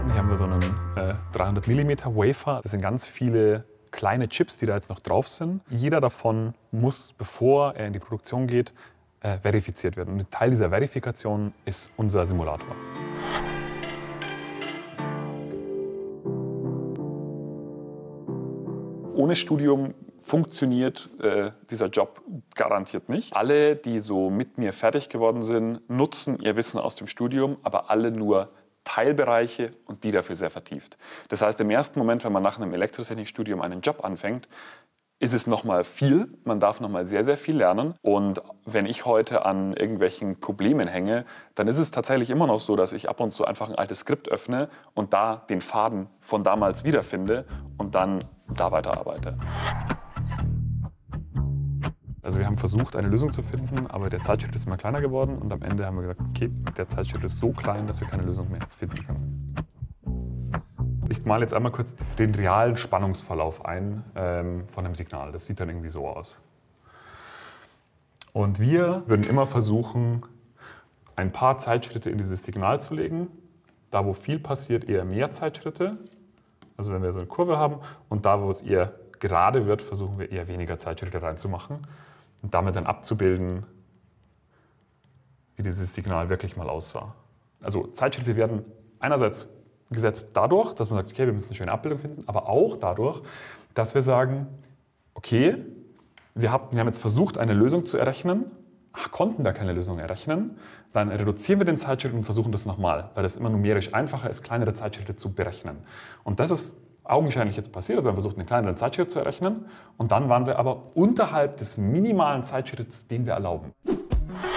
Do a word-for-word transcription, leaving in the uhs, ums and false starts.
Hier haben wir so einen äh, dreihundert Millimeter Wafer. Das sind ganz viele kleine Chips, die da jetzt noch drauf sind. Jeder davon muss, bevor er in die Produktion geht, äh, verifiziert werden. Und ein Teil dieser Verifikation ist unser Simulator. Ohne Studium funktioniert äh, dieser Job garantiert nicht. Alle, die so mit mir fertig geworden sind, nutzen ihr Wissen aus dem Studium, aber alle nur Teilbereiche und die dafür sehr vertieft. Das heißt, im ersten Moment, wenn man nach einem Elektrotechnikstudium einen Job anfängt, ist es noch mal viel. Man darf noch mal sehr, sehr viel lernen. Und wenn ich heute an irgendwelchen Problemen hänge, dann ist es tatsächlich immer noch so, dass ich ab und zu einfach ein altes Skript öffne und da den Faden von damals wiederfinde und dann da weiterarbeite. Also wir haben versucht, eine Lösung zu finden, aber der Zeitschritt ist immer kleiner geworden und am Ende haben wir gesagt, okay, der Zeitschritt ist so klein, dass wir keine Lösung mehr finden können. Ich male jetzt einmal kurz den realen Spannungsverlauf ein ähm, von einem Signal. Das sieht dann irgendwie so aus. Und wir würden immer versuchen, ein paar Zeitschritte in dieses Signal zu legen. Da, wo viel passiert, eher mehr Zeitschritte. Also wenn wir so eine Kurve haben. Und da, wo es eher gerade wird, versuchen wir eher weniger Zeitschritte reinzumachen. Und damit dann abzubilden, wie dieses Signal wirklich mal aussah. Also Zeitschritte werden einerseits gesetzt dadurch, dass man sagt, okay, wir müssen eine schöne Abbildung finden, aber auch dadurch, dass wir sagen, okay, wir, hatten, wir haben jetzt versucht, eine Lösung zu errechnen, ach, konnten da keine Lösung errechnen, dann reduzieren wir den Zeitschritt und versuchen das nochmal, weil es immer numerisch einfacher ist, kleinere Zeitschritte zu berechnen. Und das ist augenscheinlich jetzt passiert, also wir haben versucht, einen kleineren Zeitschritt zu errechnen und dann waren wir aber unterhalb des minimalen Zeitschritts, den wir erlauben.